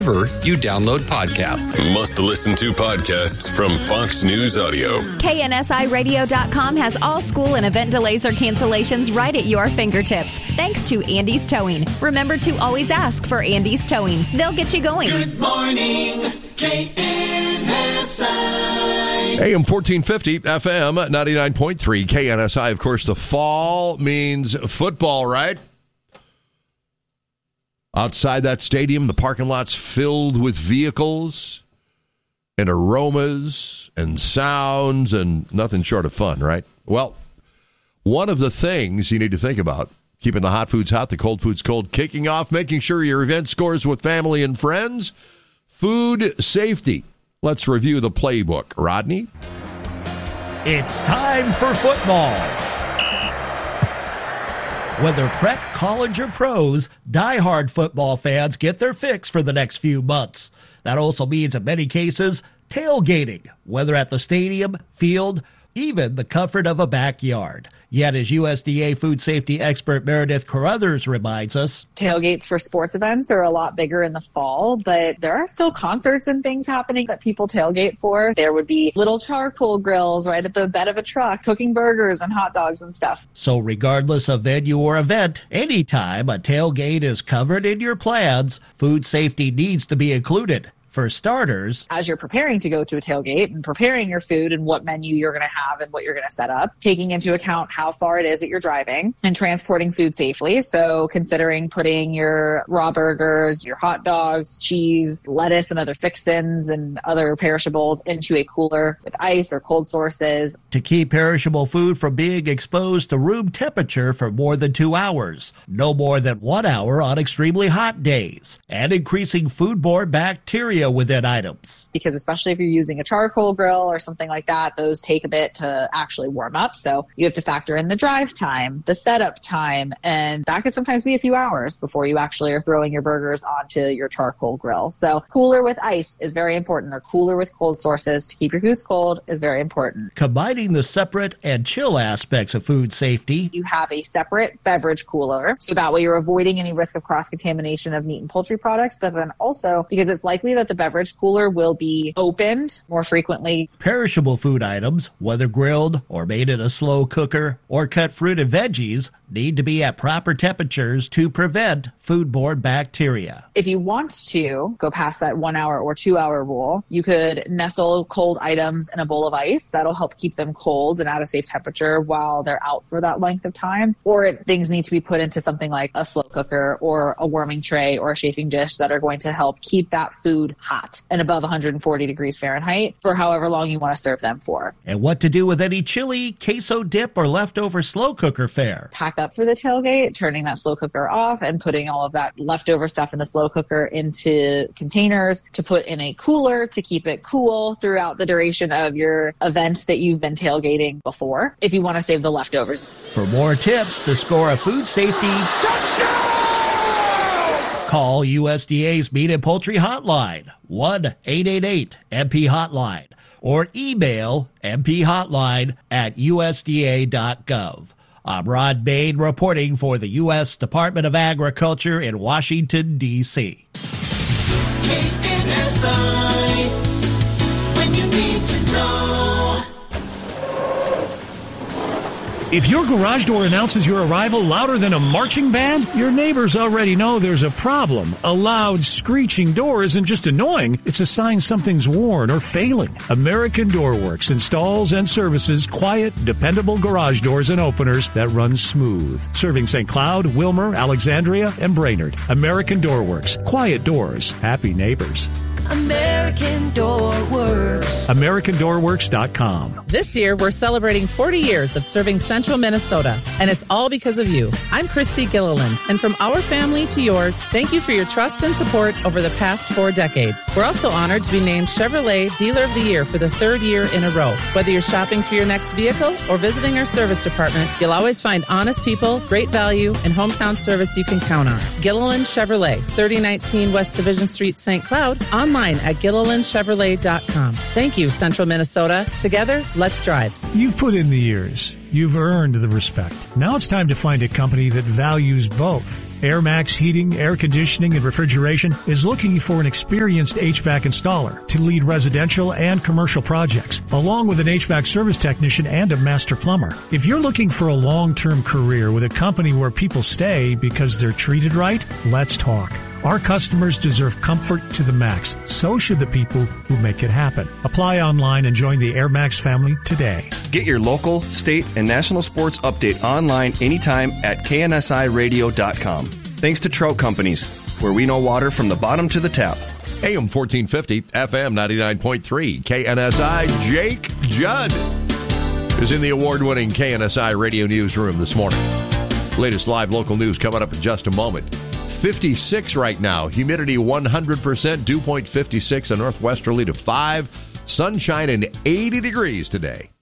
you download podcasts. Must listen to podcasts from Fox News Audio. KNSIRadio.com has all school and event delays or cancellations right at your fingertips. Thanks to Andy's Towing. Remember to always ask for Andy's Towing. They'll get you going. Good morning, KNSI. AM 1450, FM 99.3, KNSI. Of course, the fall means football, right? Outside that stadium, the parking lot's filled with vehicles and aromas and sounds and nothing short of fun, right? Well, one of the things you need to think about, keeping the hot foods hot, the cold foods cold, kicking off, making sure your event scores with family and friends, food safety. Let's review the playbook. Rodney? It's time for football. Whether prep, college, or pros, die-hard football fans get their fix for the next few months. That also means, in many cases, tailgating, whether at the stadium, field, even the comfort of a backyard. Yet, as USDA food safety expert Meredith Carruthers reminds us, tailgates for sports events are a lot bigger in the fall, but there are still concerts and things happening that people tailgate for. There would be little charcoal grills right at the bed of a truck, cooking burgers and hot dogs and stuff. So regardless of venue or event, anytime a tailgate is covered in your plans, food safety needs to be included. For starters, as you're preparing to go to a tailgate and preparing your food and what menu you're going to have and what you're going to set up, taking into account how far it is that you're driving and transporting food safely. So considering putting your raw burgers, your hot dogs, cheese, lettuce, and other fixins and other perishables into a cooler with ice or cold sources. To keep perishable food from being exposed to room temperature for more than 2 hours, no more than 1 hour on extremely hot days, and increasing foodborne bacteria within items. Because especially if you're using a charcoal grill or something like that, those take a bit to actually warm up. So you have to factor in the drive time, the setup time, and that could sometimes be a few hours before you actually are throwing your burgers onto your charcoal grill. So cooler with ice is very important, or cooler with cold sources to keep your foods cold is very important. Combining the separate and chill aspects of food safety, you have a separate beverage cooler. So that way you're avoiding any risk of cross-contamination of meat and poultry products, but then also because it's likely that the beverage cooler will be opened more frequently. Perishable food items, whether grilled or made in a slow cooker or cut fruit and veggies, need to be at proper temperatures to prevent foodborne bacteria. If you want to go past that 1 hour or 2 hour rule, you could nestle cold items in a bowl of ice. That'll help keep them cold and at a safe temperature while they're out for that length of time. Or things need to be put into something like a slow cooker or a warming tray or a chafing dish that are going to help keep that food hot and above 140 degrees Fahrenheit for however long you want to serve them for. And what to do with any chili, queso dip, or leftover slow cooker fare. Pack up for the tailgate, turning that slow cooker off and putting all of that leftover stuff in the slow cooker into containers to put in a cooler to keep it cool throughout the duration of your event that you've been tailgating before, if you want to save the leftovers. For more tips to score a food safety, call USDA's Meat and Poultry Hotline, 1-888-MP-HOTLINE, or email mphotline@usda.gov. I'm Rod Bain reporting for the U.S. Department of Agriculture in Washington, D.C. KNSI, when you need to know. If your garage door announces your arrival louder than a marching band, your neighbors already know there's a problem. A loud, screeching door isn't just annoying, it's a sign something's worn or failing. American Door Works installs and services quiet, dependable garage doors and openers that run smooth. Serving St. Cloud, Wilmer, Alexandria, and Brainerd. American Door Works. Quiet doors. Happy neighbors. American Door Works. AmericanDoorWorks.com. This year, we're celebrating 40 years of serving Central Minnesota, and it's all because of you. I'm Christy Gilliland, and from our family to yours, thank you for your trust and support over the past 4 decades. We're also honored to be named Chevrolet Dealer of the Year for the 3rd year in a row. Whether you're shopping for your next vehicle or visiting our service department, you'll always find honest people, great value, and hometown service you can count on. Gilliland Chevrolet, 3019 West Division Street, St. Cloud, online at GillilandChevrolet.com. Thank you, Central Minnesota. Together, let's drive. You've put in the years. You've earned the respect. Now it's time to find a company that values both. Air Max Heating, Air Conditioning, and Refrigeration is looking for an experienced HVAC installer to lead residential and commercial projects, along with an HVAC service technician and a master plumber. If you're looking for a long-term career with a company where people stay because they're treated right, let's talk. Our customers deserve comfort to the max. So should the people who make it happen. Apply online and join the Air Max family today. Get your local, state, and national sports update online anytime at KNSIRadio.com. Thanks to Trout Companies, where we know water from the bottom to the tap. AM 1450, FM 99.3, KNSI. Jake Judd is in the award-winning KNSI Radio Newsroom this morning. Latest live local news coming up in just a moment. 56 right now. Humidity 100%. Dew point 56. A northwesterly to 5. Sunshine and 80 degrees today.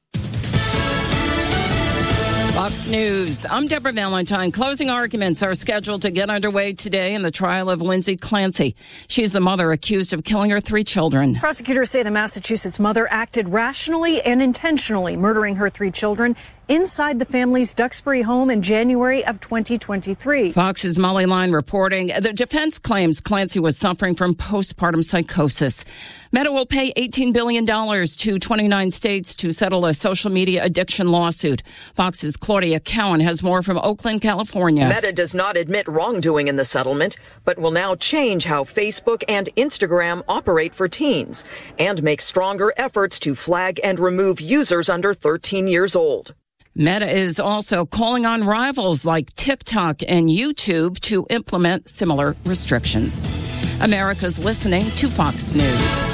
Fox News. I'm Deborah Valentine. Closing arguments are scheduled to get underway today in the trial of Lindsay Clancy. She's the mother accused of killing her 3 children. Prosecutors say the Massachusetts mother acted rationally and intentionally, murdering her 3 children inside the family's Duxbury home in January of 2023. Fox's Molly Line reporting the defense claims Clancy was suffering from postpartum psychosis. Meta will pay $18 billion to 29 states to settle a social media addiction lawsuit. Fox's Claudia Cowan has more from Oakland, California. Meta does not admit wrongdoing in the settlement, but will now change how Facebook and Instagram operate for teens and make stronger efforts to flag and remove users under 13 years old. Meta is also calling on rivals like TikTok and YouTube to implement similar restrictions. America's listening to Fox News.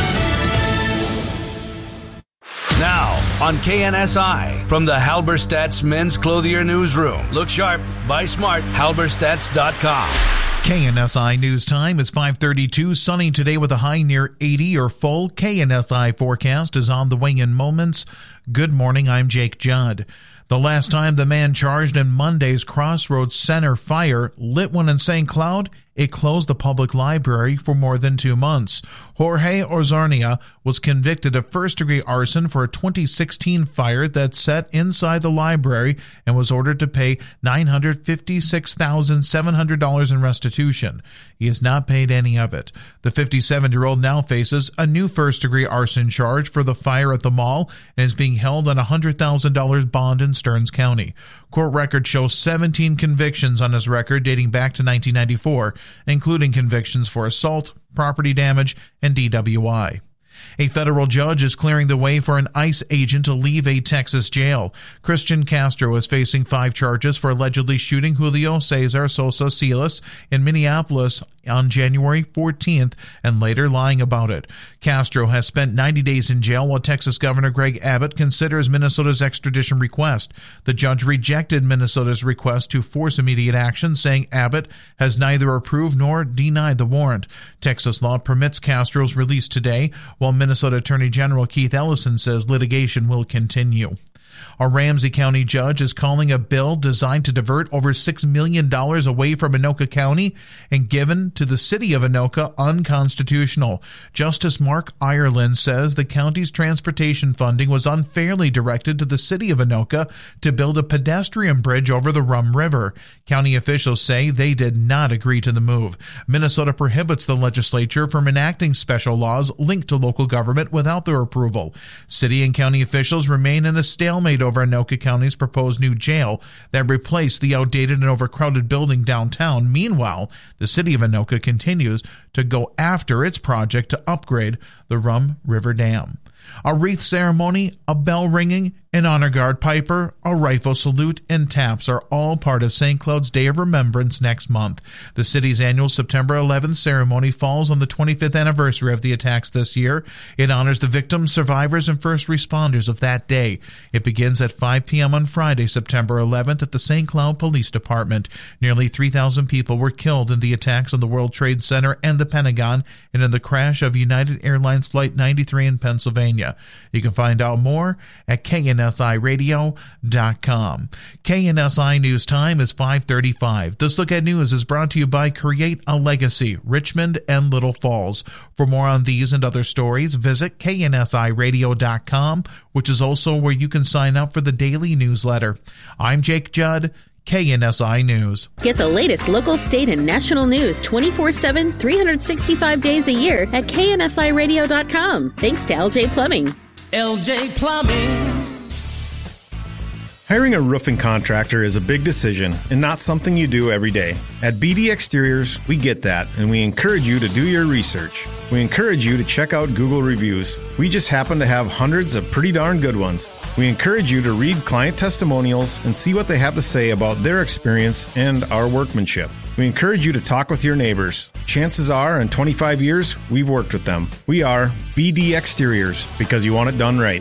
Now, on KNSI, from the Halberstadt's Men's Clothier Newsroom. Look sharp, buy smart, halberstadts.com. KNSI News Time is 5:32. Sunny today with a high near 80. Your full KNSI forecast is on the way in moments. Good morning, I'm Jake Judd. The last time the man charged in Monday's Crossroads Center fire lit one in St. Cloud, it closed the public library for more than 2 months. Jorge Orzarnia was convicted of first-degree arson for a 2016 fire that set inside the library and was ordered to pay $956,700 in restitution. He has not paid any of it. The 57-year-old now faces a new first-degree arson charge for the fire at the mall and is being held on a $100,000 bond in Stearns County. Court records show 17 convictions on his record dating back to 1994, including convictions for assault, property damage, and DWI. A federal judge is clearing the way for an ICE agent to leave a Texas jail. Christian Castro is facing 5 charges for allegedly shooting Julio Cesar Sosa Silas in Minneapolis on January 14th and later lying about it. Castro has spent 90 days in jail while Texas Governor Greg Abbott considers Minnesota's extradition request. The judge rejected Minnesota's request to force immediate action, saying Abbott has neither approved nor denied the warrant. Texas law permits Castro's release today, while Minnesota Attorney General Keith Ellison says litigation will continue. A Ramsey County judge is calling a bill designed to divert over $6 million away from Anoka County and given to the city of Anoka unconstitutional. Justice Mark Ireland says the county's transportation funding was unfairly directed to the city of Anoka to build a pedestrian bridge over the Rum River. County officials say they did not agree to the move. Minnesota prohibits the legislature from enacting special laws linked to local government without their approval. City and county officials remain in a stalemate over Anoka County's proposed new jail that replaced the outdated and overcrowded building downtown. Meanwhile, the city of Anoka continues to go after its project to upgrade the Rum River Dam. A wreath ceremony, a bell ringing, an honor guard piper, a rifle salute, and taps are all part of St. Cloud's Day of Remembrance next month. The city's annual September 11th ceremony falls on the 25th anniversary of the attacks this year. It honors the victims, survivors, and first responders of that day. It begins at 5 p.m. on Friday, September 11th at the St. Cloud Police Department. Nearly 3,000 people were killed in the attacks on the World Trade Center and the Pentagon and in the crash of United Airlines Flight 93 in Pennsylvania. You can find out more at KNSIRadio.com. KNSI News Time is 5:35. This Look at News is brought to you by Create a Legacy, Richmond and Little Falls. For more on these and other stories, visit KNSIRadio.com, which is also where you can sign up for the daily newsletter. I'm Jake Judd, KNSI News. Get the latest local, state, and national news 24/7, 365 days a year at KNSIRadio.com. Thanks to LJ Plumbing. LJ Plumbing. Hiring a roofing contractor is a big decision and not something you do every day. At BD Exteriors, we get that, and we encourage you to do your research. We encourage you to check out Google reviews. We just happen to have hundreds of pretty darn good ones. We encourage you to read client testimonials and see what they have to say about their experience and our workmanship. We encourage you to talk with your neighbors. Chances are, in 25 years, we've worked with them. We are BD Exteriors, because you want it done right.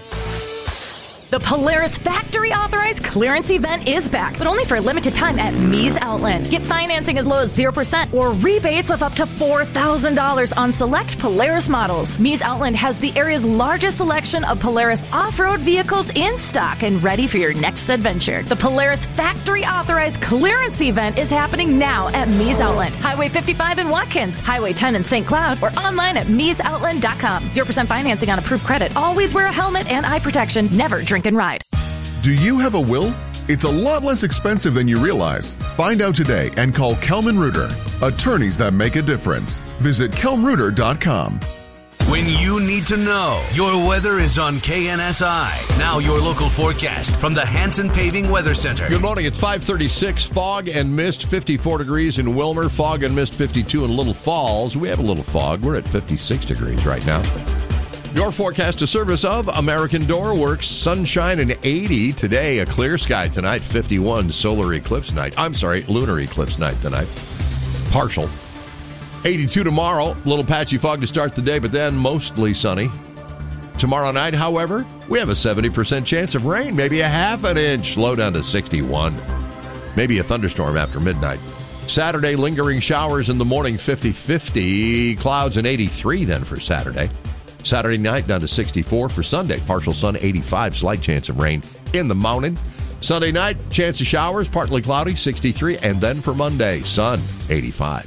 The Polaris Factory Authorized Clearance Event is back, but only for a limited time at Mees Outland. Get financing as low as 0% or rebates of up to $4,000 on select Polaris models. Mees Outland has the area's largest selection of Polaris off-road vehicles in stock and ready for your next adventure. The Polaris Factory Authorized Clearance Event is happening now at Mees Outland, Highway 55 in Watkins, Highway 10 in St. Cloud, or online at meesoutland.com. 0% financing on approved credit. Always wear a helmet and eye protection. Never drink and ride. Do you have a will? It's a lot less expensive than you realize. Find out today and call Kelman Reuter. Attorneys that make a difference. Visit kelmreuter.com. When you need to know, your weather is on KNSI. Now your local forecast from the Hanson Paving Weather Center. Good morning. It's 5:36. Fog and mist, 54 degrees in Wilmer. Fog and mist, 52 in Little Falls. We have a little fog. We're at 56 degrees right now. Your forecast, a service of American Door Works. Sunshine and 80 today. A clear sky tonight. 51 lunar eclipse night tonight. Partial. 82 tomorrow. Little patchy fog to start the day, but then mostly sunny. Tomorrow night, however, we have a 70% chance of rain. Maybe a half an inch. Low down to 61. Maybe a thunderstorm after midnight. Saturday, lingering showers in the morning. 50-50. Clouds and 83 then for Saturday. Saturday night down to 64 for Sunday. Partial sun, 85. Slight chance of rain in the mountain. Sunday night, chance of showers, partly cloudy, 63. And then for Monday, sun, 85.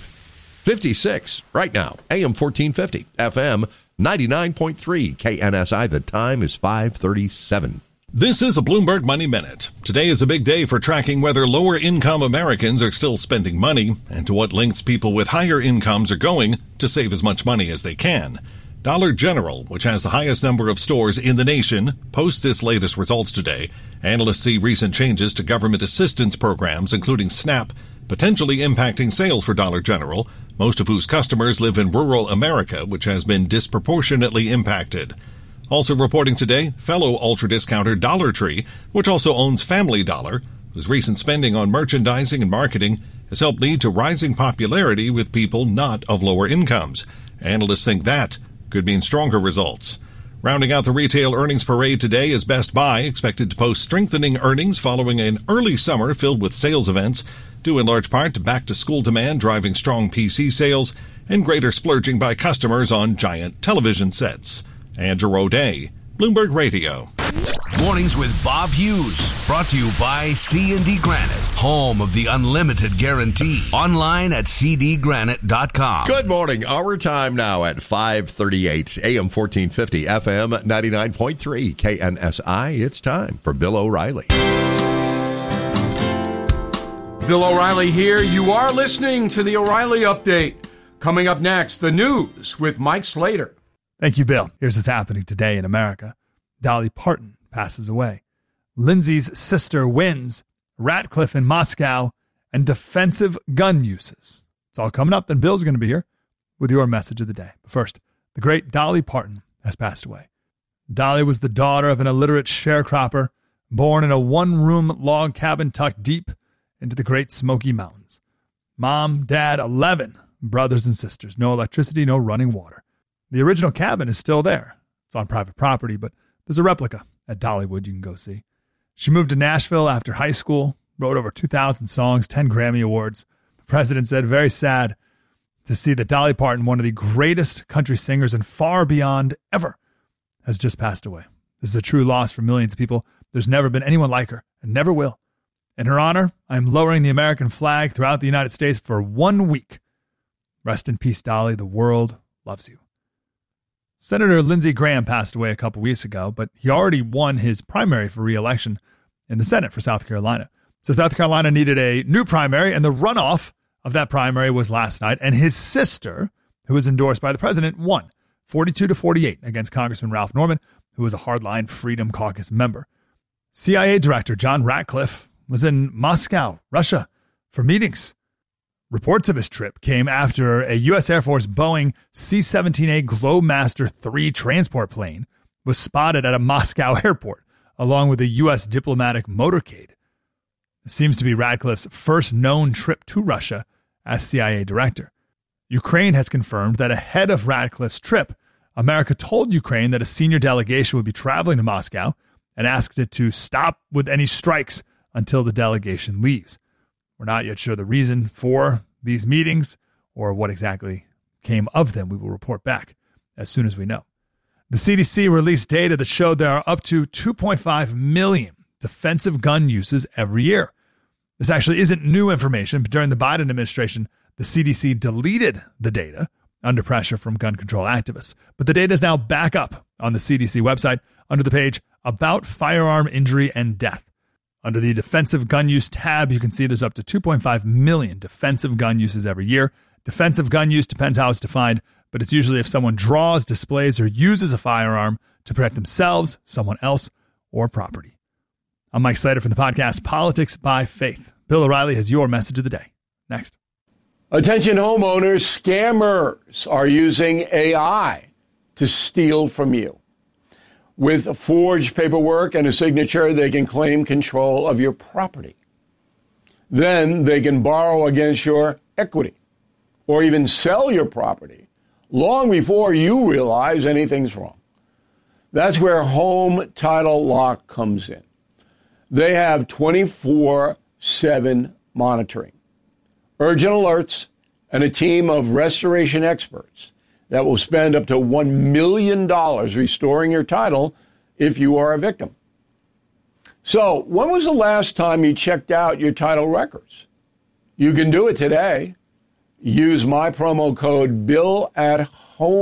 56 right now. AM 1450, FM 99.3. KNSI. The time is 5:37. This is a Bloomberg Money Minute. Today is a big day for tracking whether lower-income Americans are still spending money and to what lengths people with higher incomes are going to save as much money as they can. Dollar General, which has the highest number of stores in the nation, posts its latest results today. Analysts see recent changes to government assistance programs, including SNAP, potentially impacting sales for Dollar General, most of whose customers live in rural America, which has been disproportionately impacted. Also reporting today, fellow ultra-discounter Dollar Tree, which also owns Family Dollar, whose recent spending on merchandising and marketing has helped lead to rising popularity with people not of lower incomes. Analysts think that could mean stronger results. Rounding out the retail earnings parade today is Best Buy, expected to post strengthening earnings following an early summer filled with sales events, due in large part to back-to-school demand driving strong PC sales and greater splurging by customers on giant television sets. Andrew O'Day, Bloomberg Radio. Mornings with Bob Hughes, brought to you by C&D Granite, home of the unlimited guarantee. Online at cdgranite.com. Good morning. Our time now at 5:38. AM 1450, FM 99.3, KNSI. It's time for Bill O'Reilly. Bill O'Reilly here. You are listening to the O'Reilly Update. Coming up next, the news with Mike Slater. Thank you, Bill. Here's what's happening today in America. Dolly Parton passes away. Lindsay's sister wins. Ratcliffe in Moscow. And defensive gun uses. It's all coming up. Then Bill's going to be here with your message of the day. But first, the great Dolly Parton has passed away. Dolly was the daughter of an illiterate sharecropper born in a one-room log cabin tucked deep into the Great Smoky Mountains. Mom, dad, 11 brothers and sisters. No electricity, no running water. The original cabin is still there. It's on private property, but there's a replica at Dollywood you can go see. She moved to Nashville after high school, wrote over 2,000 songs, 10 Grammy Awards. The president said, very sad to see that Dolly Parton, one of the greatest country singers and far beyond ever, has just passed away. This is a true loss for millions of people. There's never been anyone like her and never will. In her honor, I am lowering the American flag throughout the United States for 1 week. Rest in peace, Dolly. The world loves you. Senator Lindsey Graham passed away a couple weeks ago, but he already won his primary for re-election in the Senate for South Carolina. So South Carolina needed a new primary, and the runoff of that primary was last night. And his sister, who was endorsed by the president, won 42-48 against Congressman Ralph Norman, who was a hardline Freedom Caucus member. CIA Director John Ratcliffe was in Moscow, Russia, for meetings. Reports of his trip came after a U.S. Air Force Boeing C-17A Globemaster III transport plane was spotted at a Moscow airport, along with a U.S. diplomatic motorcade. It seems to be Ratcliffe's first known trip to Russia as CIA director. Ukraine has confirmed that ahead of Ratcliffe's trip, America told Ukraine that a senior delegation would be traveling to Moscow and asked it to stop with any strikes until the delegation leaves. We're not yet sure the reason for these meetings or what exactly came of them. We will report back as soon as we know. The CDC released data that showed there are up to 2.5 million defensive gun uses every year. This actually isn't new information, but during the Biden administration, the CDC deleted the data under pressure from gun control activists. But the data is now back up on the CDC website under the page About Firearm Injury and Death. Under the defensive gun use tab, you can see there's up to 2.5 million defensive gun uses every year. Defensive gun use depends how it's defined, but it's usually if someone draws, displays, or uses a firearm to protect themselves, someone else, or property. I'm Mike Slater from the podcast Politics by Faith. Bill O'Reilly has your message of the day. Next. Attention homeowners, scammers are using AI to steal from you. With forged paperwork and a signature, they can claim control of your property. Then they can borrow against your equity or even sell your property long before you realize anything's wrong. That's where Home Title Lock comes in. They have 24/7 monitoring, urgent alerts, and a team of restoration experts that will spend up to $1 million restoring your title if you are a victim. So, when was the last time you checked out your title records? You can do it today. Use my promo code BILL at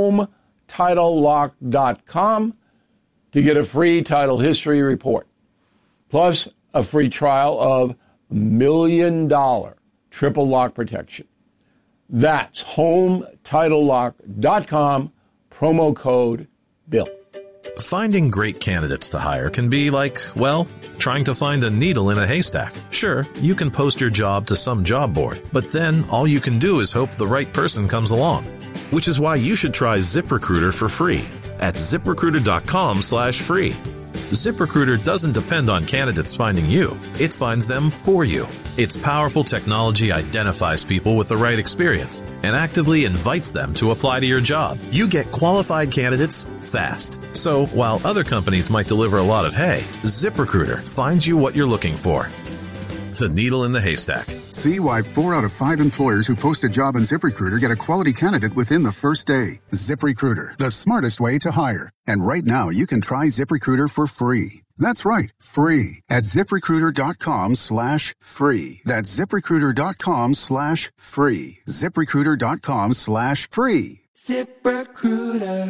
HomeTitleLock.com to get a free title history report, plus a free trial of $1 million triple lock protection. That's HomeTitleLock.com, promo code BILL. Finding great candidates to hire can be like, well, trying to find a needle in a haystack. Sure, you can post your job to some job board, but then all you can do is hope the right person comes along. Which is why you should try ZipRecruiter for free at ZipRecruiter.com/free. ZipRecruiter doesn't depend on candidates finding you. It finds them for you. Its powerful technology identifies people with the right experience and actively invites them to apply to your job. You get qualified candidates fast. So while other companies might deliver a lot of hay, ZipRecruiter finds you what you're looking for. The needle in the haystack. See why 4 out of 5 employers who post a job on ZipRecruiter get a quality candidate within the first day. ZipRecruiter, the smartest way to hire. And right now, you can try ZipRecruiter for free. That's right, free at ZipRecruiter.com/free. That's ZipRecruiter.com/free. ZipRecruiter.com/free. ZipRecruiter.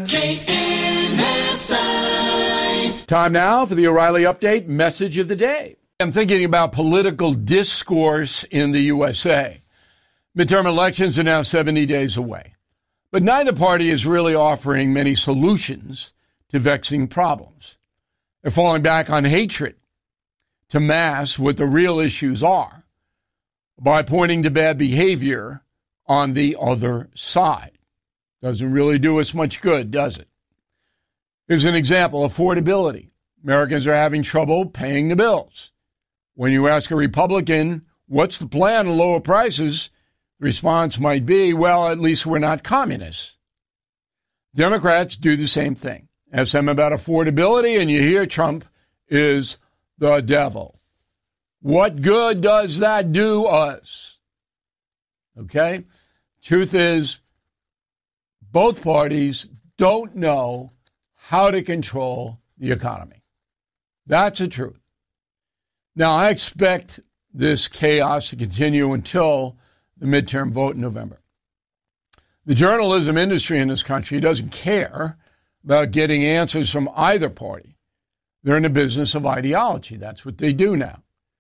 KNSI. Time now for the O'Reilly Update message of the day. I'm thinking about political discourse in the USA. Midterm elections are now 70 days away. But neither party is really offering many solutions to vexing problems. They're falling back on hatred to mask what the real issues are by pointing to bad behavior on the other side. Doesn't really do us much good, does it? Here's an example: affordability. Americans are having trouble paying the bills. When you ask a Republican, what's the plan to lower prices, the response might be, well, at least we're not communists. Democrats do the same thing. Ask them about affordability, and you hear Trump is the devil. What good does that do us? Okay? Truth is, both parties don't know how to control the economy. That's the truth. Now, I expect this chaos to continue until the midterm vote in November. The journalism industry in this country doesn't care about getting answers from either party. They're in the business of ideology. That's what they do now.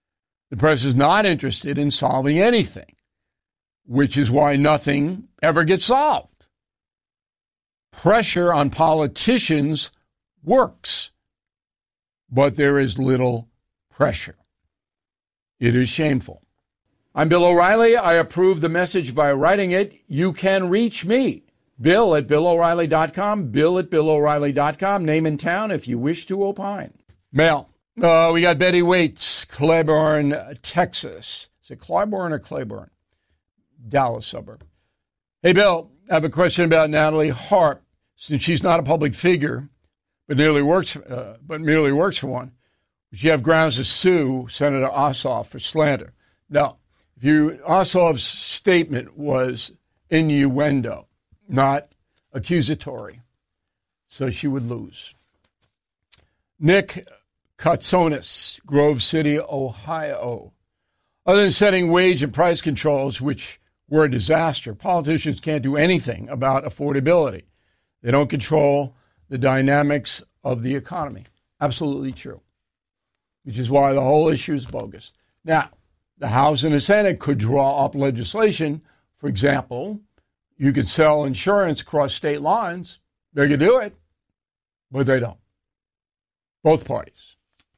The press is not interested in solving anything, which is why nothing ever gets solved. Pressure on politicians works, but there is little pressure. It is shameful. I'm Bill O'Reilly. I approve the message by writing it. You can reach me, Bill at BillO'Reilly.com, Bill at BillO'Reilly.com, name and town if you wish to opine. Mail. We got Betty Waits, Claiborne, Texas. Is it Claiborne or Claiborne? Dallas suburb. Hey, Bill, I have a question about Natalie Harp. Since she's not a public figure, but merely works for one, would you have grounds to sue Senator Ossoff for slander? No. Ossoff's statement was innuendo, not accusatory, so she would lose. Nick Katsonis, Grove City, Ohio. Other than setting wage and price controls, which were a disaster, politicians can't do anything about affordability. They don't control the dynamics of the economy. Absolutely true, which is why the whole issue is bogus. Now, the House and the Senate could draw up legislation. For example, you could sell insurance across state lines. They could do it, but they don't. Both parties.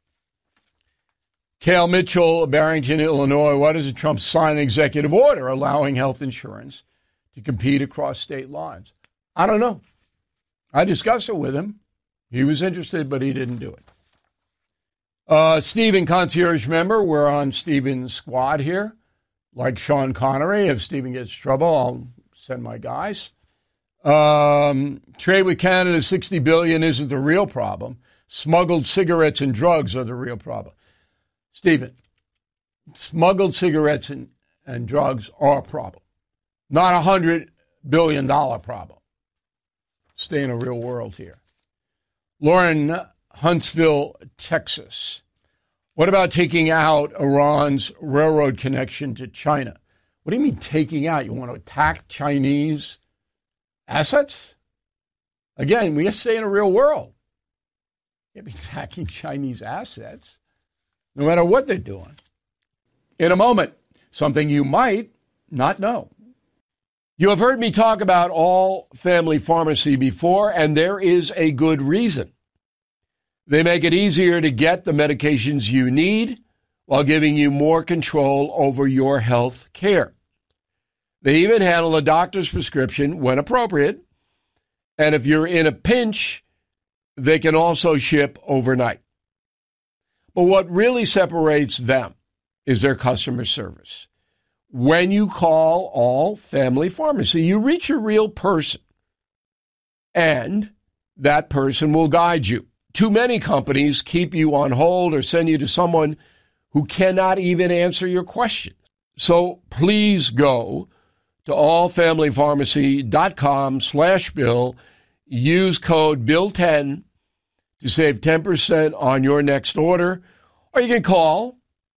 Cale Mitchell, Barrington, Illinois. Why doesn't Trump sign an executive order allowing health insurance to compete across state lines? I don't know. I discussed it with him. He was interested, but he didn't do it. Stephen, concierge member. We're on Stephen's squad here. Like Sean Connery, if Stephen gets trouble, I'll send my guys. Trade with Canada, $60 billion isn't the real problem. Smuggled cigarettes and drugs are the real problem. Stephen, smuggled cigarettes and drugs are a problem. Not $100 billion problem. Stay in a real world here. Lauren, Huntsville, Texas. What about taking out Iran's railroad connection to China? What do you mean taking out? You want to attack Chinese assets? Again, we have to stay in a real world. You can't be attacking Chinese assets, no matter what they're doing. In a moment, something you might not know. You have heard me talk about All Family Pharmacy before, and there is a good reason. They make it easier to get the medications you need while giving you more control over your health care. They even handle a doctor's prescription when appropriate, and if you're in a pinch, they can also ship overnight. But what really separates them is their customer service. When you call All Family Pharmacy, you reach a real person, and that person will guide you. Too many companies keep you on hold or send you to someone who cannot even answer your questions. So please go to allfamilypharmacy.com/Bill. Use code BILL10 to save 10% on your next order. Or you can call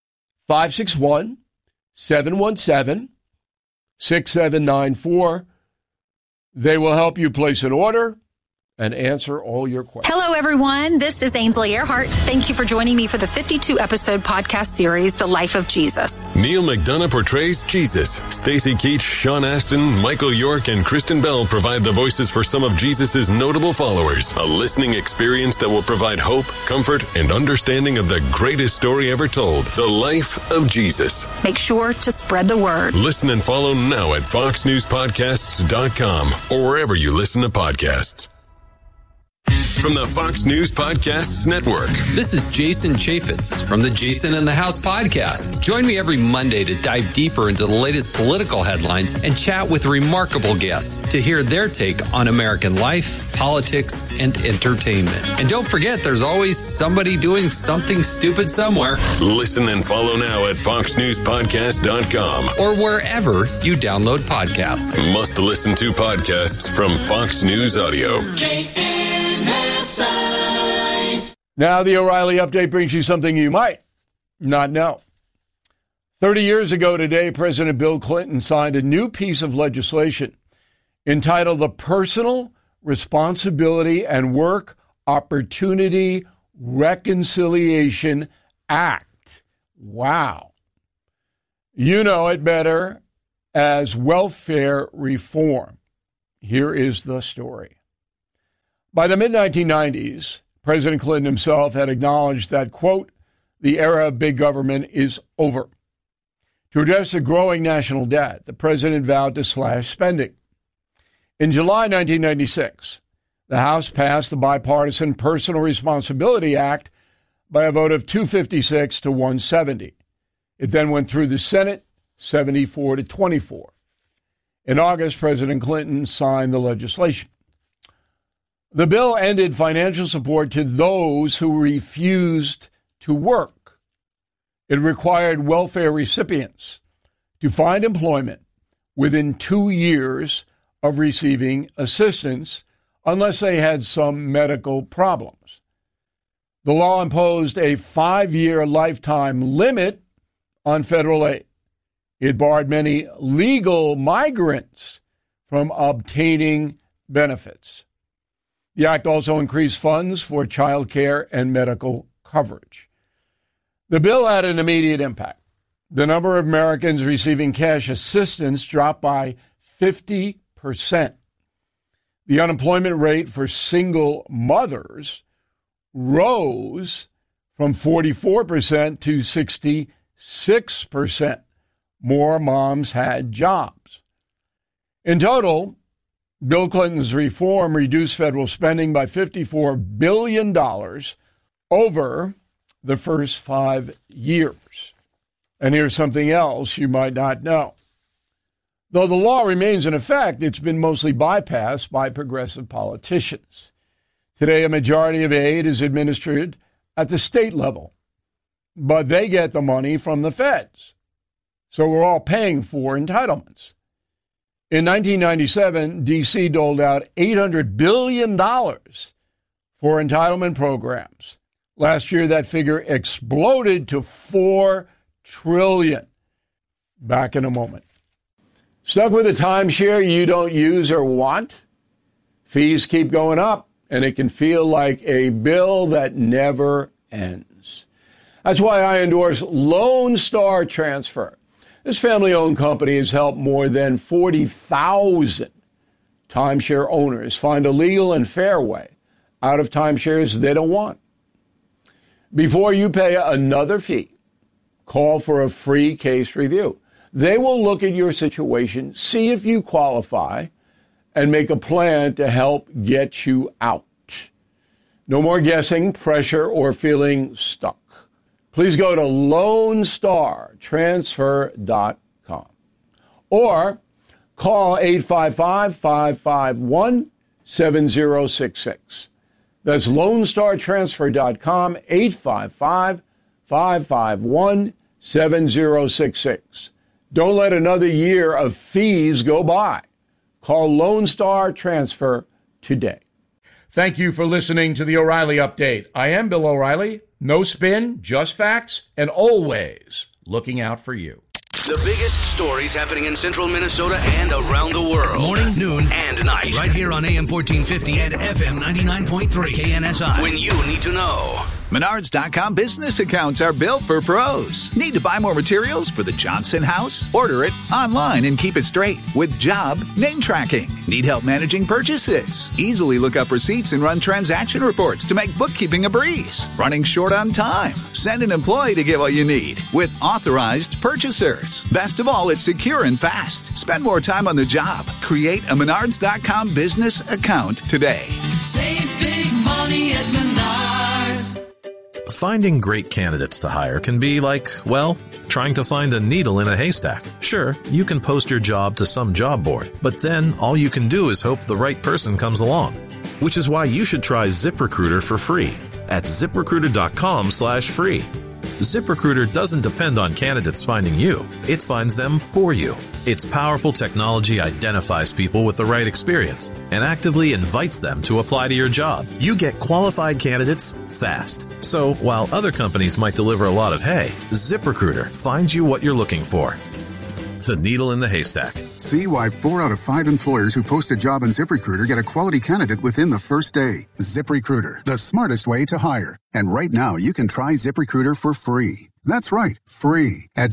561-717-6794. They will help you place an order and answer all your questions. Hello, everyone. This is Ainsley Earhart. Thank you for joining me for the 52-episode podcast series, The Life of Jesus. Neil McDonough portrays Jesus. Stacey Keach, Sean Astin, Michael York, and Kristen Bell provide the voices for some of Jesus' notable followers. A listening experience that will provide hope, comfort, and understanding of the greatest story ever told, The Life of Jesus. Make sure to spread the word. Listen and follow now at foxnewspodcasts.com or wherever you listen to podcasts. From the Fox News Podcasts Network. This is Jason Chaffetz from the Jason in the House podcast. Join me every Monday to dive deeper into the latest political headlines and chat with remarkable guests to hear their take on American life, politics, and entertainment. And don't forget, there's always somebody doing something stupid somewhere. Listen and follow now at foxnewspodcast.com or wherever you download podcasts. Must listen to podcasts from Fox News Audio. Now the O'Reilly Update brings you something you might not know. 30 years ago today, President Bill Clinton signed a new piece of legislation entitled the Personal Responsibility and Work Opportunity Reconciliation Act. Wow. You know it better as welfare reform. Here is the story. By the mid-1990s, President Clinton himself had acknowledged that, quote, the era of big government is over. To address the growing national debt, the president vowed to slash spending. In July 1996, the House passed the Bipartisan Personal Responsibility Act by a vote of 256 to 170. It then went through the Senate, 74 to 24. In August, President Clinton signed the legislation. The bill ended financial support to those who refused to work. It required welfare recipients to find employment within 2 years of receiving assistance unless they had some medical problems. The law imposed a 5-year lifetime limit on federal aid. It barred many legal migrants from obtaining benefits. The act also increased funds for child care and medical coverage. The bill had an immediate impact. The number of Americans receiving cash assistance dropped by 50%. The unemployment rate for single mothers rose from 44% to 66%. More moms had jobs. In total, Bill Clinton's reform reduced federal spending by $54 billion over the first 5 years. And here's something else you might not know. Though the law remains in effect, it's been mostly bypassed by progressive politicians. Today, a majority of aid is administered at the state level, but they get the money from the feds. So we're all paying for entitlements. In 1997, D.C. doled out $800 billion for entitlement programs. Last year, that figure exploded to $4 trillion. Back in a moment. Stuck with a timeshare you don't use or want? Fees keep going up, and it can feel like a bill that never ends. That's why I endorse Lone Star Transfer. This family-owned company has helped more than 40,000 timeshare owners find a legal and fair way out of timeshares they don't want. Before you pay another fee, call for a free case review. They will look at your situation, see if you qualify, and make a plan to help get you out. No more guessing, pressure, or feeling stuck. Please go to LoneStarTransfer.com or call 855-551-7066. That's LoneStarTransfer.com, 855-551-7066. Don't let another year of fees go by. Call Lone Star Transfer today. Thank you for listening to the O'Reilly Update. I am Bill O'Reilly. No spin, just facts, and always looking out for you. The biggest stories happening in central Minnesota and around the world. Morning, noon, and night. Right here on AM 1450 and FM 99.3 KNSI. When you need to know. Menards.com business accounts are built for pros. Need to buy more materials for the Johnson house? Order it online and keep it straight with Job Name Tracking. Need help managing purchases? Easily look up receipts and run transaction reports to make bookkeeping a breeze. Running short on time? Send an employee to get what you need with authorized purchasers. Best of all, it's secure and fast. Spend more time on the job. Create a Menards.com business account today. Save big money at Menards. Finding great candidates to hire can be like, well, trying to find a needle in a haystack. Sure, you can post your job to some job board, but then all you can do is hope the right person comes along. Which is why you should try ZipRecruiter for free at ZipRecruiter.com/free. ZipRecruiter doesn't depend on candidates finding you. It finds them for you. Its powerful technology identifies people with the right experience and actively invites them to apply to your job. You get qualified candidates fast. So while other companies might deliver a lot of hay, ZipRecruiter finds you what you're looking for. the needle in the haystack. See why 4 out of 5 employers who post a job on ZipRecruiter get a quality candidate within the first day. ZipRecruiter, the smartest way to hire. And right now, you can try ZipRecruiter for free. That's right, free at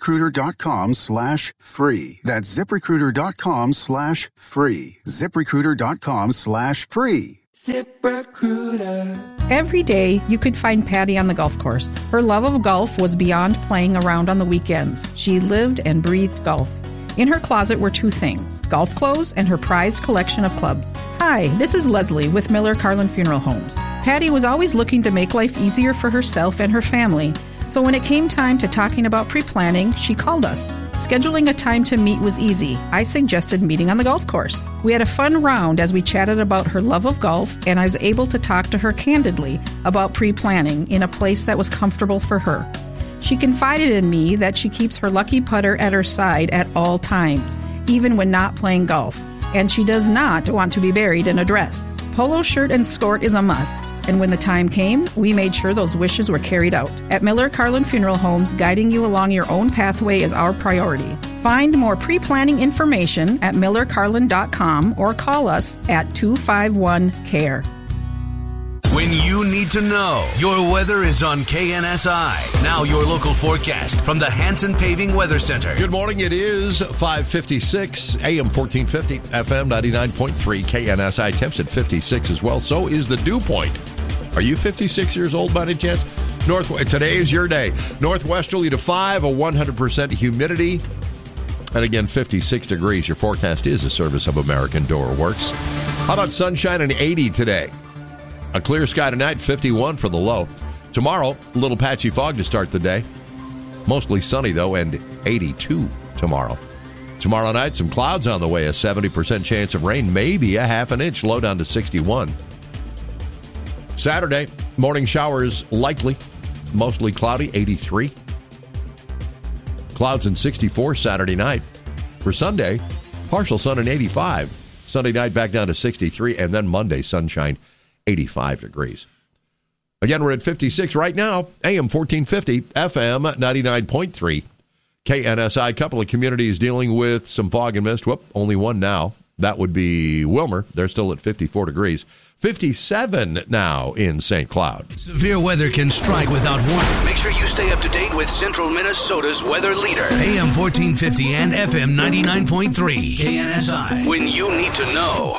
ZipRecruiter.com/free. That's ZipRecruiter.com/free. ZipRecruiter.com/free. ZipRecruiter. Every day, you could find Patty on the golf course. Her love of golf was beyond playing around on the weekends. She lived and breathed golf. In her closet were 2 things, golf clothes and her prized collection of clubs. Hi, this is Leslie with Miller Carlin Funeral Homes. Patty was always looking to make life easier for herself and her family. So when it came time to talking about pre-planning, she called us. Scheduling a time to meet was easy. I suggested meeting on the golf course. We had a fun round as we chatted about her love of golf, and I was able to talk to her candidly about pre-planning in a place that was comfortable for her. She confided in me that she keeps her lucky putter at her side at all times, even when not playing golf. And she does not want to be buried in a dress. Polo shirt and skirt is a must. And when the time came, we made sure those wishes were carried out. At Miller Carlin Funeral Homes, guiding you along your own pathway is our priority. Find more pre-planning information at millercarlin.com or call us at 251-CARE. When you need to know, your weather is on KNSI. Now your local forecast from the Hanson Paving Weather Center. Good morning. It is 5:56, AM 1450, FM 99.3, KNSI. Temps at 56 as well. So is the dew point. Are you 56 years old by any chance? Today is your day. Northwesterly to 5, a 100% humidity. And again, 56 degrees. Your forecast is a service of American Door Works. How about sunshine and 80 today? A clear sky tonight, 51 for the low. Tomorrow, a little patchy fog to start the day. Mostly sunny, though, and 82 tomorrow. Tomorrow night, some clouds on the way, a 70% chance of rain, maybe a half an inch, low down to 61. Saturday, morning showers likely, mostly cloudy, 83. Clouds and 64 Saturday night. For Sunday, partial sun and 85. Sunday night back down to 63, and then Monday, sunshine, 85 degrees. Again, we're at 56 right now, AM 1450, FM 99.3, KNSI. A couple of communities dealing with some fog and mist. Only one now. That would be Wilmer. They're still at 54 degrees. 57 now in St. Cloud. Severe weather can strike without warning. Make sure you stay up to date with Central Minnesota's weather leader. AM 1450 and FM 99.3, KNSI. When you need to know.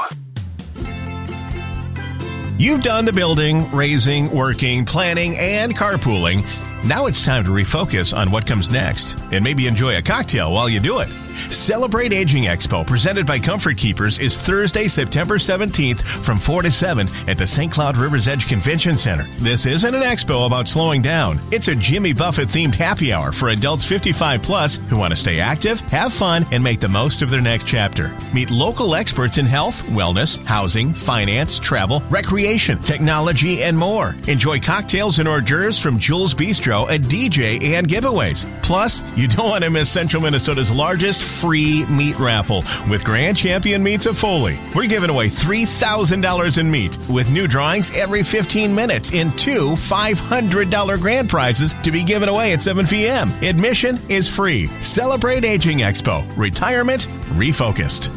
You've done the building, raising, working, planning, and carpooling. Now it's time to refocus on what comes next and maybe enjoy a cocktail while you do it. Celebrate Aging Expo, presented by Comfort Keepers, is Thursday, September 17th from 4 to 7 at the St. Cloud River's Edge Convention Center. This isn't an expo about slowing down. It's a Jimmy Buffett-themed happy hour for adults 55 plus who want to stay active, have fun, and make the most of their next chapter. Meet local experts in health, wellness, housing, finance, travel, recreation, technology, and more. Enjoy cocktails and hors d'oeuvres from Jules Bistro, a DJ, and giveaways. Plus, you don't want to miss Central Minnesota's largest free meat raffle with Grand Champion Meats of Foley. We're giving away $3,000 in meat with new drawings every 15 minutes in 2 $500 grand prizes to be given away at 7 p.m. Admission is free. Celebrate Aging Expo. Retirement refocused.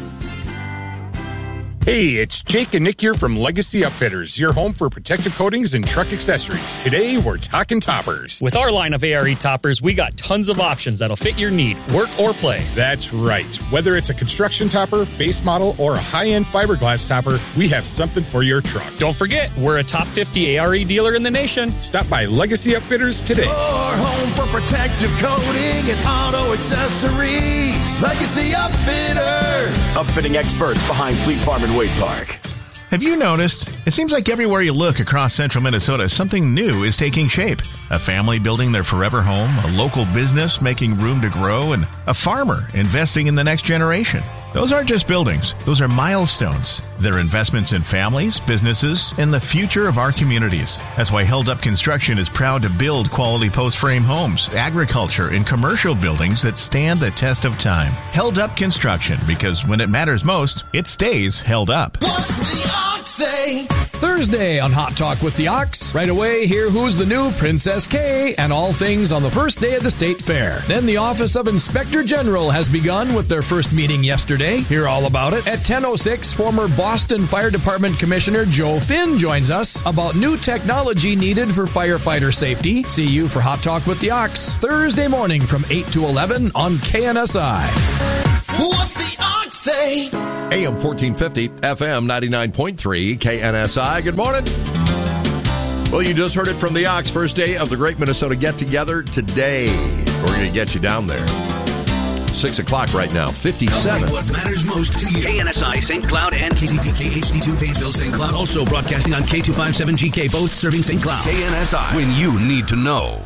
Hey, it's Jake and Nick here from Legacy Upfitters, your home for protective coatings and truck accessories. Today, we're talking toppers. With our line of ARE toppers, we got tons of options that'll fit your need, work or play. That's right. Whether it's a construction topper, base model, or a high-end fiberglass topper, we have something for your truck. Don't forget, we're a top 50 ARE dealer in the nation. Stop by Legacy Upfitters today. Your home for protective coating and auto accessories. Legacy Upfitters. Upfitting experts behind Fleet Farm and Wade Park. Have you noticed? It seems like everywhere you look across central Minnesota, something new is taking shape. A family building their forever home, a local business making room to grow, and a farmer investing in the next generation. Those aren't just buildings. Those are milestones. They're investments in families, businesses, and the future of our communities. That's why Held Up Construction is proud to build quality post-frame homes, agriculture, and commercial buildings that stand the test of time. Held Up Construction, because when it matters most, it stays held up. What's the ox say? Thursday on Hot Talk with the Ox. Right away, hear who's the new Princess Kay and all things on the first day of the state fair. Then the Office of Inspector General has begun with their first meeting yesterday. Hear all about it. At 10:06, former Boston Fire Department Commissioner Joe Finn joins us about new technology needed for firefighter safety. See you for Hot Talk with the Ox, Thursday morning from 8 to 11 on KNSI. What's the Ox say? AM 1450, FM 99.3, KNSI. Good morning. Well, you just heard it from the Ox. First day of the Great Minnesota Get-Together today. We're going to get you down there. 6 o'clock right now, 57. What matters most to you. KNSI St. Cloud and KZPK HD2 Painesville St. Cloud. Also broadcasting on K257GK, both serving St. Cloud. KNSI, when you need to know.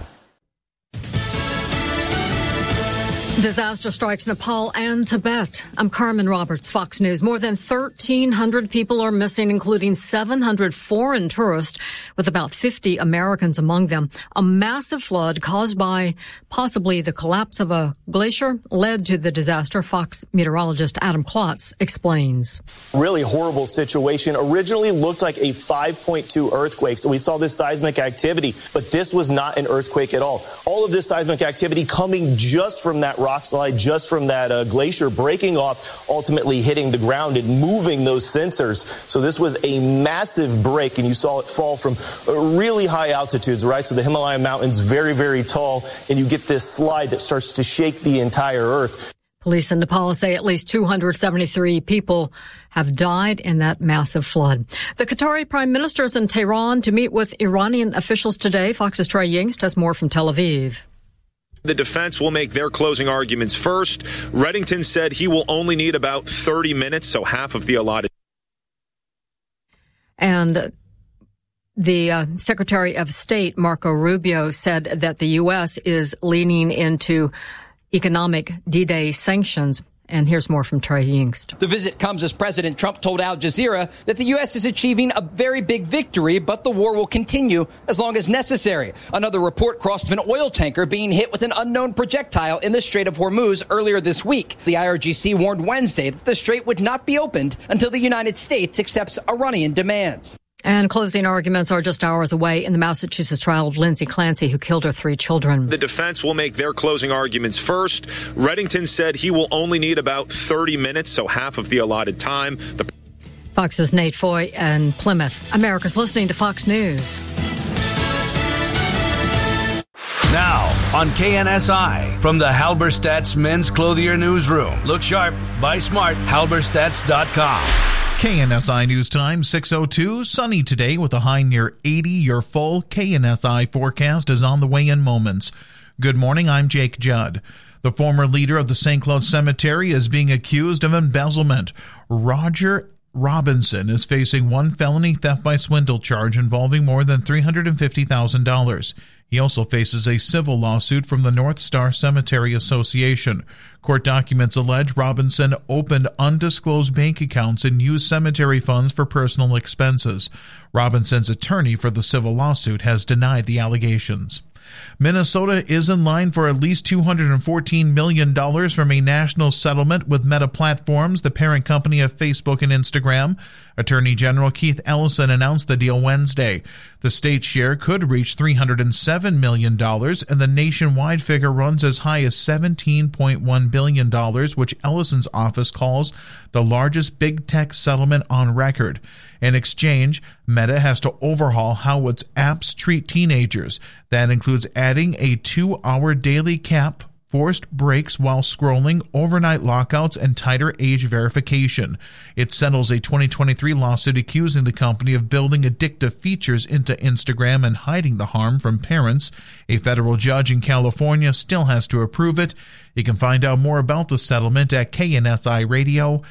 Disaster strikes Nepal and Tibet. I'm Carmen Roberts, Fox News. More than 1,300 people are missing, including 700 foreign tourists, with about 50 Americans among them. A massive flood caused by possibly the collapse of a glacier led to the disaster. Fox meteorologist Adam Klotz explains. Really horrible situation. Originally looked like a 5.2 earthquake. So we saw this seismic activity, but this was not an earthquake at all. All of this seismic activity coming just from that rock slide, just from that glacier breaking off, ultimately hitting the ground and moving those sensors. So this was a massive break, and you saw it fall from really high altitudes, right? So the Himalaya mountains, very, very tall, and you get this slide that starts to shake the entire earth. Police in Nepal say at least 273 people have died in that massive flood. The Qatari Prime Minister is in Tehran to meet with Iranian officials today. Fox's Trey Yingst has more from Tel Aviv. The defense will make their closing arguments first. Reddington said he will only need about 30 minutes, so half of the allotted. And the Secretary of State, Marco Rubio, said that the U.S. is leaning into economic D-Day sanctions. And here's more from Trey Yingst. The visit comes as President Trump told Al Jazeera that the U.S. is achieving a very big victory, but the war will continue as long as necessary. Another report crossed of an oil tanker being hit with an unknown projectile in the Strait of Hormuz earlier this week. The IRGC warned Wednesday that the strait would not be opened until the United States accepts Iranian demands. And closing arguments are just hours away in the Massachusetts trial of Lindsay Clancy, who killed her 3 children. The defense will make their closing arguments first. Reddington said he will only need about 30 minutes, so half of the allotted time. Fox's Nate Foy and Plymouth. America's listening to Fox News. Now, on KNSI, from the Halberstadt's Men's Clothier Newsroom. Look sharp, buy smart, halberstadts.com. KNSI News Time, 6:02. Sunny today with a high near 80. Your full KNSI forecast is on the way in moments. Good morning, I'm Jake Judd. The former leader of the St. Cloud Cemetery is being accused of embezzlement. Roger Robinson is facing one felony theft by swindle charge involving more than $350,000. He also faces a civil lawsuit from the North Star Cemetery Association. Court documents allege Robinson opened undisclosed bank accounts and used cemetery funds for personal expenses. Robinson's attorney for the civil lawsuit has denied the allegations. Minnesota is in line for at least $214 million from a national settlement with Meta Platforms, the parent company of Facebook and Instagram. Attorney General Keith Ellison announced the deal Wednesday. The state share could reach $307 million, and the nationwide figure runs as high as $17.1 billion, which Ellison's office calls the largest big tech settlement on record. In exchange, Meta has to overhaul how its apps treat teenagers. That includes adding a 2-hour daily cap, forced breaks while scrolling, overnight lockouts, and tighter age verification. It settles a 2023 lawsuit accusing the company of building addictive features into Instagram and hiding the harm from parents. A federal judge in California still has to approve it. You can find out more about the settlement at KNSIRadio.com.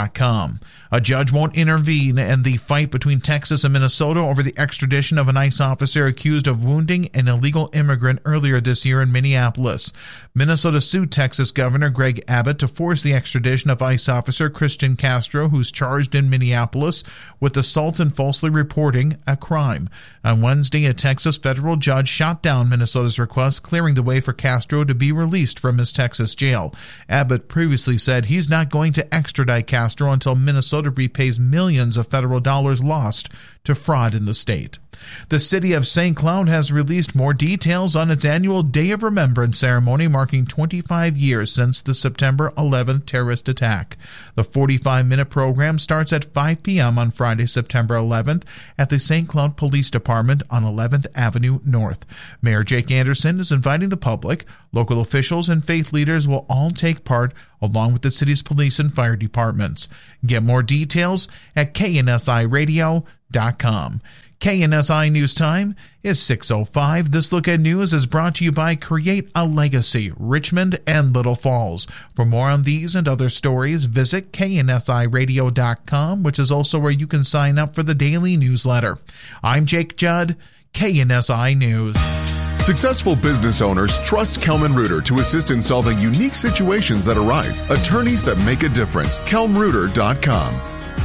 A judge won't intervene in the fight between Texas and Minnesota over the extradition of an ICE officer accused of wounding an illegal immigrant earlier this year in Minneapolis. Minnesota sued Texas Governor Greg Abbott to force the extradition of ICE officer Christian Castro, who's charged in Minneapolis with assault and falsely reporting a crime. On Wednesday, a Texas federal judge shot down Minnesota's request, clearing the way for Castro to be released from his Texas jail. Abbott previously said he's not going to extradite Castro until Minnesota repays millions of federal dollars lost to fraud in the state. The city of St. Cloud has released more details on its annual Day of Remembrance ceremony marking 25 years since the September 11th terrorist attack. The 45-minute program starts at 5 p.m. on Friday, September 11th at the St. Cloud Police Department on 11th Avenue North. Mayor Jake Anderson is inviting the public. Local officials and faith leaders will all take part along with the city's police and fire departments. Get more details at KNSIRadio.com. KNSI News Time is 6:05. This Look at News is brought to you by Create a Legacy, Richmond and Little Falls. For more on these and other stories, visit KNSIRadio.com, which is also where you can sign up for the daily newsletter. I'm Jake Judd, KNSI News. Successful business owners trust Kelman Reuter to assist in solving unique situations that arise. Attorneys that make a difference. KelmReuter.com.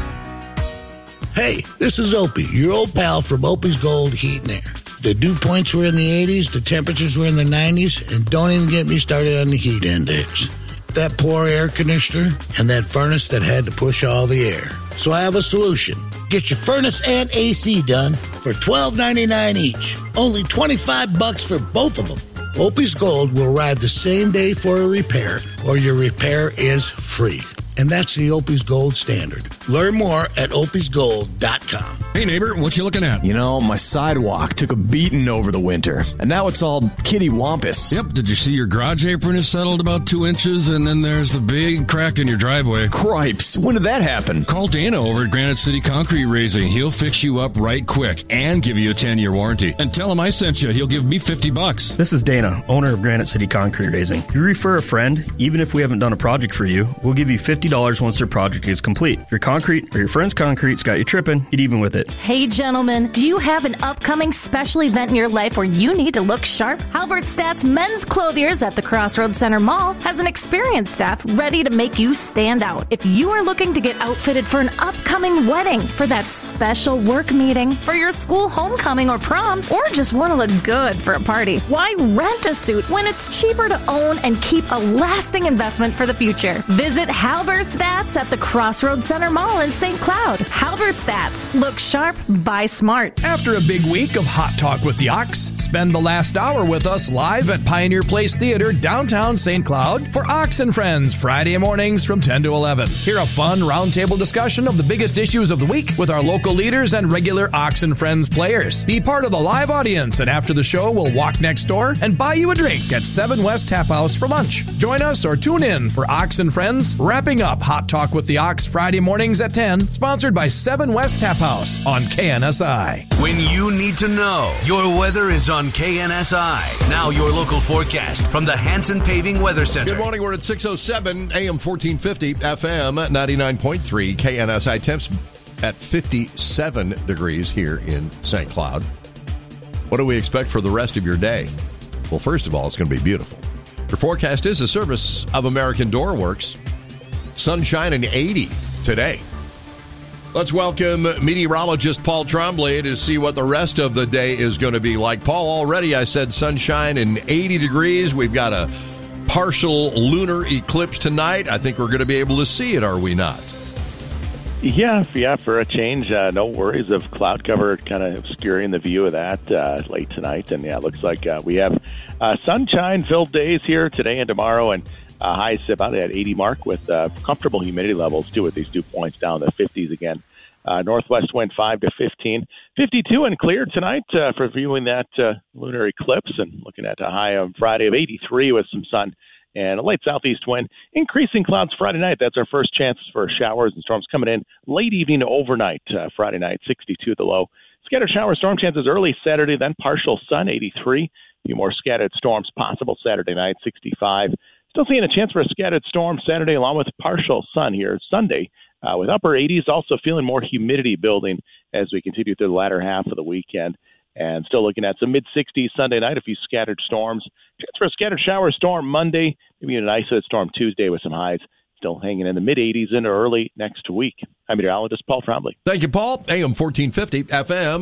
Hey, this is Opie, your old pal from Opie's Gold Heat and Air. The dew points were in the 80s, the temperatures were in the 90s, and don't even get me started on the heat index. That poor air conditioner and that furnace that had to push all the air. So I have a solution. Get your furnace and AC done for $12.99 each. Only $25 for both of them. Opie's Gold will arrive the same day for a repair, or your repair is free. And that's the Opie's Gold standard. Learn more at opiesgold.com. Hey neighbor, what you looking at? You know, my sidewalk took a beating over the winter, and now it's all kitty-wampus. Yep, did you see your garage apron is settled about 2 inches, and then there's the big crack in your driveway? Cripes, when did that happen? Call Dana over at Granite City Concrete Raising. He'll fix you up right quick and give you a 10-year warranty. And tell him I sent you. He'll give me $50. This is Dana, owner of Granite City Concrete Raising. If you refer a friend, even if we haven't done a project for you, we'll give you $50 once their project is complete. If your concrete or your friend's concrete's got you tripping, get even with it. Hey gentlemen, do you have an upcoming special event in your life where you need to look sharp? Halbert Stats Men's Clothiers at the Crossroads Center Mall has an experienced staff ready to make you stand out. If you are looking to get outfitted for an upcoming wedding, for that special work meeting, for your school homecoming or prom, or just want to look good for a party, why rent a suit when it's cheaper to own and keep a lasting investment for the future? Visit Halbert Stats at the Crossroads Center Mall in St. Cloud. Halberstadt. Look sharp, buy smart. After a big week of Hot Talk with the Ox, spend the last hour with us live at Pioneer Place Theater, downtown St. Cloud for Ox and Friends, Friday mornings from 10 to 11. Hear a fun roundtable discussion of the biggest issues of the week with our local leaders and regular Ox and Friends players. Be part of the live audience, and after the show, we'll walk next door and buy you a drink at 7 West Tap House for lunch. Join us or tune in for Ox and Friends, wrapping up Hot Talk with the Ox Friday mornings at 10, sponsored by 7 West Tap House on KNSI. When you need to know, your weather is on KNSI. Now your local forecast from the Hanson Paving Weather Center. Good morning. We're at 6:07, AM 1450, FM 99.3, KNSI. Temps at 57 degrees here in St. Cloud. What do we expect for the rest of your day? Well, first of all, it's going to be beautiful. Your forecast is a service of American Door Works. Sunshine and 80 today. Let's welcome meteorologist Paul Tremblay to see what the rest of the day is going to be like. Paul, already I said sunshine and 80 degrees. We've got a partial lunar eclipse tonight. I think we're going to be able to see it, are we not? Yeah, for a change. No worries of cloud cover kind of obscuring the view of that late tonight. And yeah, it looks like we have sunshine-filled days here today and tomorrow, and highs about that 80 mark with comfortable humidity levels, too, with these dew points down to 50s again. Northwest wind 5 to 15. 52 and clear tonight for viewing that lunar eclipse, and looking at a high on Friday of 83 with some sun and a light southeast wind. Increasing clouds Friday night. That's our first chance for showers and storms coming in late evening to overnight Friday night, 62 the low. Scattered shower storm chances early Saturday, then partial sun, 83. A few more scattered storms possible Saturday night, 65. Still seeing a chance for a scattered storm Saturday along with partial sun here Sunday with upper 80s, also feeling more humidity building as we continue through the latter half of the weekend. And still looking at some mid-60s Sunday night, a few scattered storms. Chance for a scattered shower storm Monday, maybe an isolated storm Tuesday with some highs still hanging in the mid-80s into early next week. I'm meteorologist Paul Tremblay. Thank you, Paul. AM 1450, FM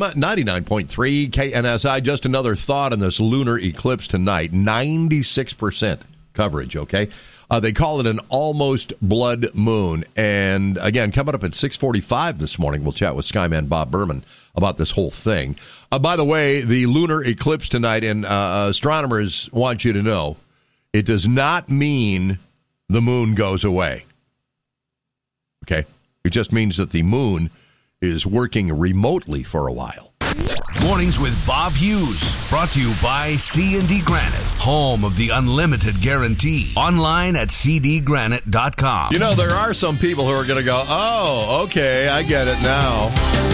99.3, KNSI. Just another thought on this lunar eclipse tonight. 96% coverage, okay? They call it an almost blood moon. And, again, coming up at 6:45 this morning, we'll chat with Skyman Bob Berman about this whole thing. By the way, the lunar eclipse tonight, and astronomers want you to know, it does not mean the moon goes away. Okay? It just means that the moon is working remotely for a while. Mornings with Bob Hughes, brought to you by C&D Granite, home of the unlimited guarantee. Online at cdgranite.com. You know, there are some people who are going to go, oh, okay, I get it now.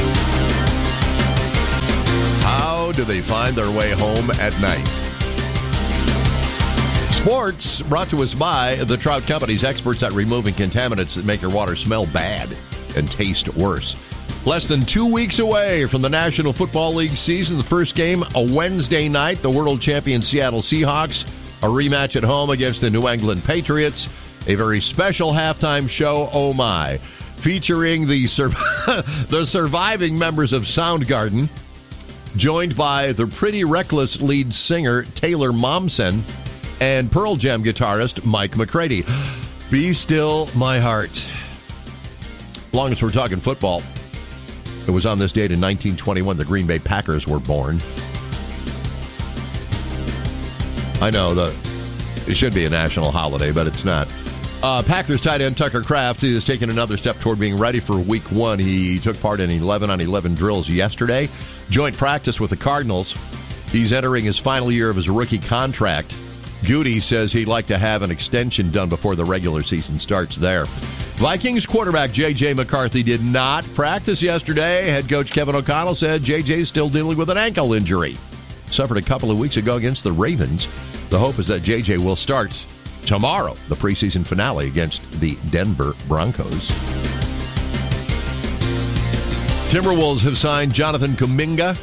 How do they find their way home at night? Sports brought to us by the Trout Company's experts at removing contaminants that make your water smell bad and taste worse. Less than 2 weeks away from the National Football League season. The first game, a Wednesday night, the world champion Seattle Seahawks, a rematch at home against the New England Patriots. A very special halftime show, oh my, featuring the surviving members of Soundgarden, joined by the Pretty Reckless lead singer Taylor Momsen and Pearl Jam guitarist Mike McCready. Be still, my heart. Long as we're talking football, it was on this date in 1921 the Green Bay Packers were born. I know it should be a national holiday, but it's not. Packers tight end Tucker Kraft is taking another step toward being ready for Week 1. He took part in 11-on-11 drills yesterday. Joint practice with the Cardinals. He's entering his final year of his rookie contract. Goody says he'd like to have an extension done before the regular season starts there. Vikings quarterback J.J. McCarthy did not practice yesterday. Head coach Kevin O'Connell said J.J.'s still dealing with an ankle injury. Suffered a couple of weeks ago against the Ravens. The hope is that J.J. will start tomorrow, the preseason finale against the Denver Broncos. Timberwolves have signed Jonathan Kuminga.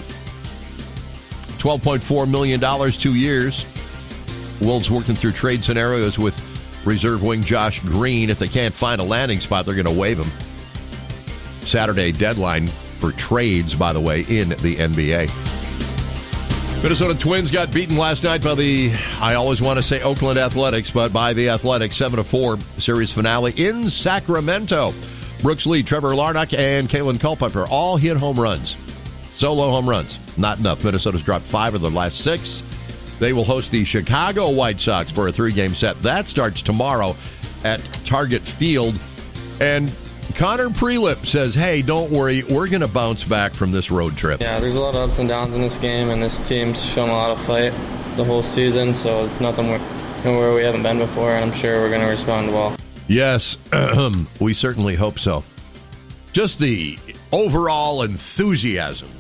$12.4 million, 2 years. Wolves working through trade scenarios with reserve wing Josh Green. If they can't find a landing spot, they're going to waive him. Saturday deadline for trades, by the way, in the NBA. Minnesota Twins got beaten last night by I always want to say Oakland Athletics, but by the Athletics, 7-4 series finale in Sacramento. Brooks Lee, Trevor Larnach, and Kalen Culpepper all hit home runs. Solo home runs. Not enough. Minnesota's dropped 5 of their last 6. They will host the Chicago White Sox for a 3-game set. That starts tomorrow at Target Field. And Connor Prelip says, hey, don't worry, we're going to bounce back from this road trip. Yeah, there's a lot of ups and downs in this game, and this team's shown a lot of fight the whole season, so it's nothing where we haven't been before, and I'm sure we're going to respond well. Yes, we certainly hope so. Just the overall enthusiasm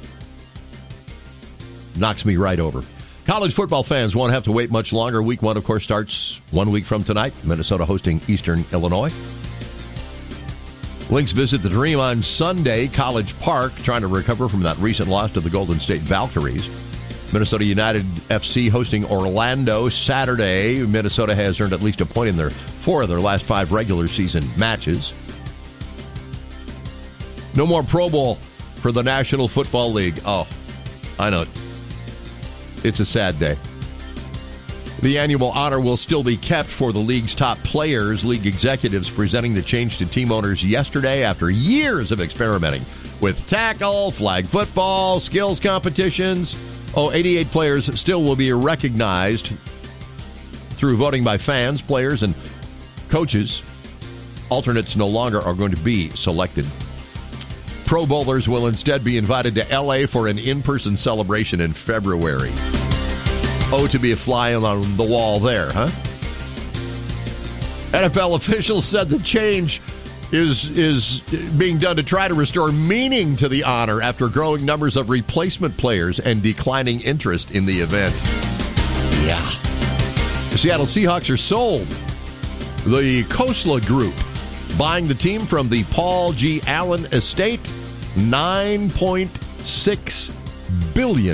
knocks me right over. College football fans won't have to wait much longer. Week 1, of course, starts 1 week from tonight. Minnesota hosting Eastern Illinois. Lynx visit the Dream on Sunday. College Park trying to recover from that recent loss to the Golden State Valkyries. Minnesota United FC hosting Orlando Saturday. Minnesota has earned at least a point in their 4 of their last 5 regular season matches. No more Pro Bowl for the National Football League. Oh, I know. It's a sad day. The annual honor will still be kept for the league's top players. League executives presenting the change to team owners yesterday after years of experimenting with tackle, flag football, skills competitions. 88 players still will be recognized through voting by fans, players, and coaches. Alternates no longer are going to be selected. Pro Bowlers will instead be invited to L.A. for an in-person celebration in February. Oh, to be a fly on the wall there, huh? NFL officials said the change is being done to try to restore meaning to the honor after growing numbers of replacement players and declining interest in the event. Yeah. The Seattle Seahawks are sold. The Khosla Group buying the team from the Paul G. Allen estate, $9.6 billion.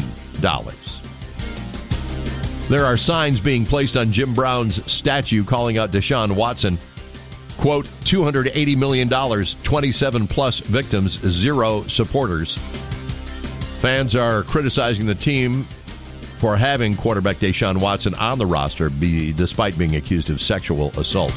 There are signs being placed on Jim Brown's statue calling out Deshaun Watson. Quote, $280 million, 27-plus victims, 0 supporters. Fans are criticizing the team for having quarterback Deshaun Watson on the roster despite being accused of sexual assault.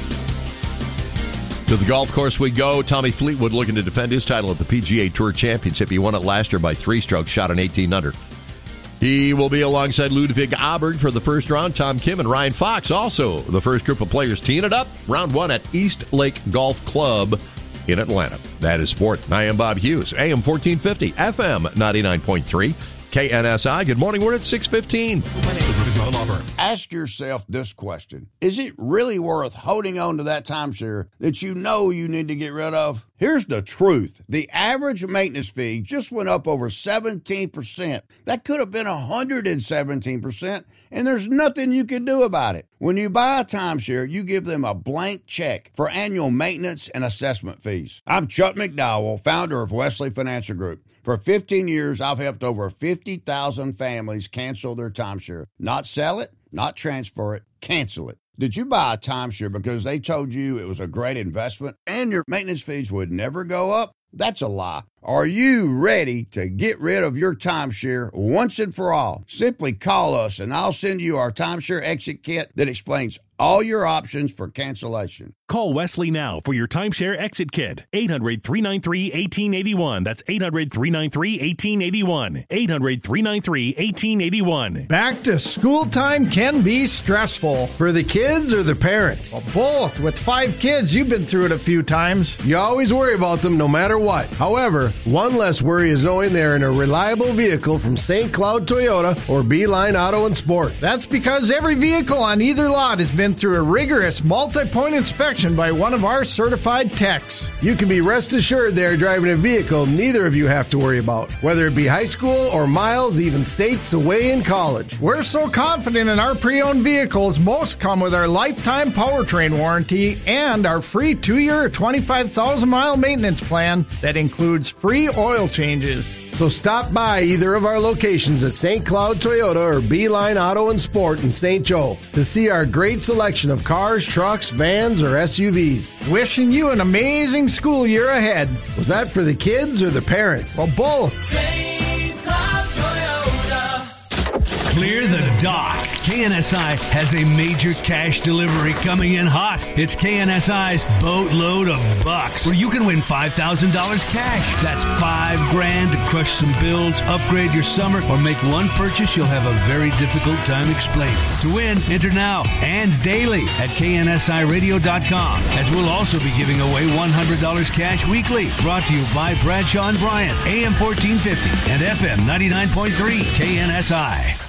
To the golf course we go. Tommy Fleetwood looking to defend his title at the PGA Tour Championship. He won it last year by 3 strokes, shot an 18 under. He will be alongside Ludwig Aberg for the first round. Tom Kim and Ryan Fox, also the first group of players teeing it up. Round 1 at East Lake Golf Club in Atlanta. That is sport. I am Bob Hughes, AM 1450, FM 99.3. KNSI. Good morning. We're at 6:15. Ask yourself this question. Is it really worth holding on to that timeshare that you know you need to get rid of? Here's the truth. The average maintenance fee just went up over 17%. That could have been 117%, and there's nothing you can do about it. When you buy a timeshare, you give them a blank check for annual maintenance and assessment fees. I'm Chuck McDowell, founder of Wesley Financial Group. For 15 years, I've helped over 50,000 families cancel their timeshare. Not sell it, not transfer it, cancel it. Did you buy a timeshare because they told you it was a great investment and your maintenance fees would never go up? That's a lie. Are you ready to get rid of your timeshare once and for all? Simply call us and I'll send you our timeshare exit kit that explains all your options for cancellation. Call Wesley now for your timeshare exit kit. 800-393-1881. That's 800-393-1881. 800-393-1881. Back to school time can be stressful. For the kids or the parents? Well, both. With 5 kids, you've been through it a few times. You always worry about them no matter what. However, one less worry is knowing they're in a reliable vehicle from St. Cloud Toyota or Beeline Auto and Sport. That's because every vehicle on either lot has been through a rigorous multi-point inspection by one of our certified techs. You can be rest assured they're driving a vehicle neither of you have to worry about, whether it be high school or miles, even states away in college. We're so confident in our pre-owned vehicles, most come with our lifetime powertrain warranty and our free 2-year, 25,000-mile maintenance plan that includes free oil changes. So stop by either of our locations at St. Cloud Toyota or Beeline Auto and Sport in St. Joe to see our great selection of cars, trucks, vans, or SUVs. Wishing you an amazing school year ahead. Was that for the kids or the parents? Well, both. St. Cloud Toyota. Clear the dock. KNSI has a major cash delivery coming in hot. It's KNSI's Boatload of Bucks, where you can win $5,000 cash. That's $5,000 to crush some bills, upgrade your summer, or make one purchase you'll have a very difficult time explaining. To win, enter now and daily at KNSIRadio.com, as we'll also be giving away $100 cash weekly. Brought to you by Bradshaw and Bryant, AM 1450 and FM 99.3 KNSI.